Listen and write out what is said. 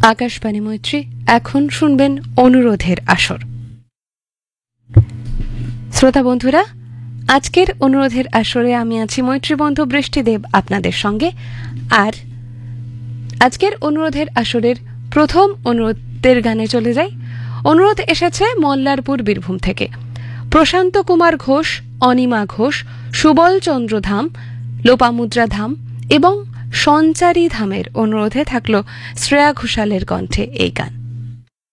আকাশবাণী মৈত্রী। এখন শুনবেন অনুরোধের আসর। শ্রোতা বন্ধুরা, আজকের অনুরোধের আসরে আমি আছি মৈত্রীবন্ধু বৃষ্টিদেব আপনাদের সঙ্গে। আর আজকের অনুরোধের আসরের প্রথম অনুরোধের গানে চলে যাই। অনুরোধ এসেছে মল্লারপুর বীরভূম থেকে। প্রশান্ত কুমার ঘোষ, অনিমা ঘোষ, সুবল চন্দ্র ধাম, লোপামুদ্রা ধাম এবং সঞ্চারী ধামের অনুরোধে থাকলো শ্রেয়া ঘোষালের কণ্ঠে এই গান।